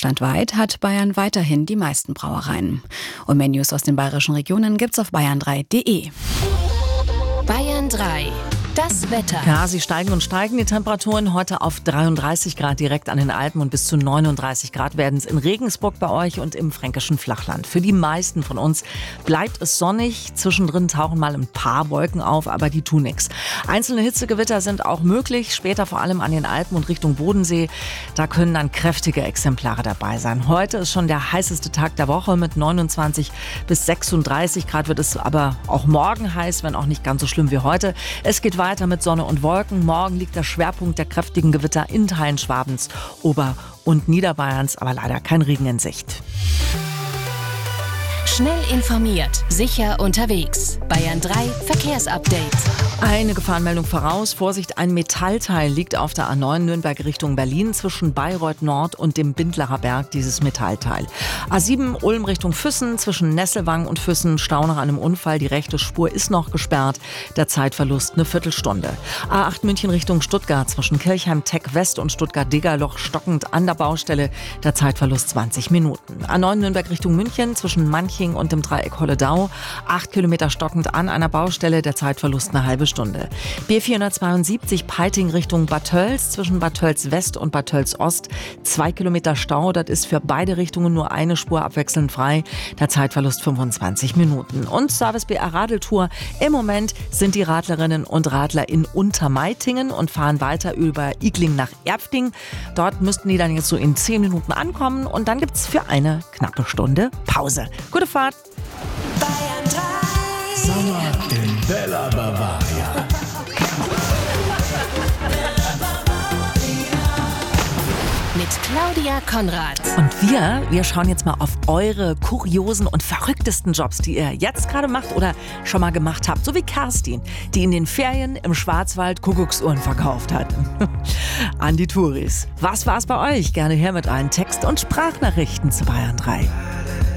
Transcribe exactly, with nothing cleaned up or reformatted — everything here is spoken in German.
Deutschlandweit hat Bayern weiterhin die meisten Brauereien. Und mehr News aus den bayerischen Regionen gibt's auf bayern drei punkt de. Bayern drei. Das Wetter. Ja, sie steigen und steigen, die Temperaturen. Heute auf dreiunddreißig Grad direkt an den Alpen und bis zu neununddreißig Grad werden es in Regensburg bei euch und im fränkischen Flachland. Für die meisten von uns bleibt es sonnig. Zwischendrin tauchen mal ein paar Wolken auf, aber die tun nichts. Einzelne Hitzegewitter sind auch möglich, später vor allem an den Alpen und Richtung Bodensee. Da können dann kräftige Exemplare dabei sein. Heute ist schon der heißeste Tag der Woche mit neunundzwanzig bis sechsunddreißig Grad. Wird es aber auch morgen heiß, wenn auch nicht ganz so schlimm wie heute. Es geht weiter mit Sonne und Wolken. Morgen liegt der Schwerpunkt der kräftigen Gewitter in Teilen Schwabens, Ober- und Niederbayerns, aber leider kein Regen in Sicht. Schnell informiert, sicher unterwegs. Bayern drei Verkehrsupdate. Eine Gefahrenmeldung voraus. Vorsicht, ein Metallteil liegt auf der A neun Nürnberg Richtung Berlin zwischen Bayreuth Nord und dem Bindlacher Berg, dieses Metallteil. A sieben Ulm Richtung Füssen zwischen Nesselwang und Füssen, Stau nach einem Unfall. Die rechte Spur ist noch gesperrt. Der Zeitverlust eine Viertelstunde. A acht München Richtung Stuttgart zwischen Kirchheim-Tech West und Stuttgart-Degerloch stockend an der Baustelle. Der Zeitverlust zwanzig Minuten. A neun Nürnberg Richtung München zwischen Manching und dem Dreieck Holledau. Acht Kilometer stockend an einer Baustelle. Der Zeitverlust eine halbe Stunde. B vierhundertzweiundsiebzig Peiting Richtung Bad Tölz zwischen Bad Tölz West und Bad Tölz Ost. Zwei Kilometer Stau, das ist für beide Richtungen nur eine Spur abwechselnd frei. Der Zeitverlust fünfundzwanzig Minuten. Und Service B R Radeltour. Im Moment sind die Radlerinnen und Radler in Untermeitingen und fahren weiter über Igling nach Erpting. Dort müssten die dann jetzt so in zehn Minuten ankommen und dann gibt's für eine knappe Stunde Pause. Gute Fahrt! Bayern drei. Sommer in Bella Bavaria. Mit Claudia Konrad. Und wir, wir schauen jetzt mal auf eure kuriosen und verrücktesten Jobs, die ihr jetzt gerade macht oder schon mal gemacht habt. So wie Kerstin, die in den Ferien im Schwarzwald Kuckucksuhren verkauft hat. An die Touris. Was war's bei euch? Gerne her mit euren Text- und Sprachnachrichten zu Bayern drei.